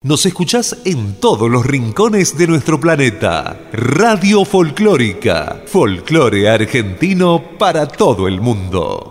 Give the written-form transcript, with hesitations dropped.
Nos escuchás en todos los rincones de nuestro planeta. Radio Folclórica. Folclore argentino para todo el mundo.